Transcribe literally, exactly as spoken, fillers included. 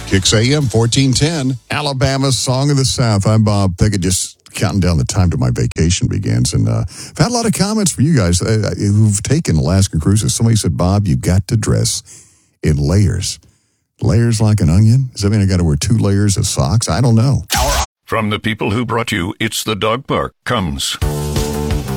Kicks A M fourteen ten, Alabama's Song of the South. I'm Bob Pickett, just counting down the time to my vacation begins. And uh, I've had a lot of comments from you guys uh, who've taken Alaska cruises. Somebody said, Bob, you got to dress in layers. Layers like an onion? Does that mean I got to wear two layers of socks? I don't know. From the people who brought you It's the Dog Park comes